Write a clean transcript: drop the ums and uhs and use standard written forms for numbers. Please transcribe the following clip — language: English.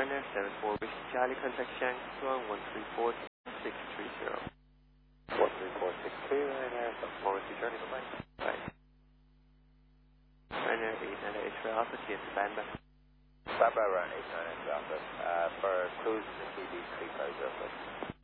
Ryanair 74, Whiskey Charlie, contact Shanghai 134-630. 13462, Ryanair 74, Whiskey Charlie, goodbye. Bye. Ryanair 898 Alpha, TS Bamba. Bamba around 898 Alpha, for cruise in the TB 3505.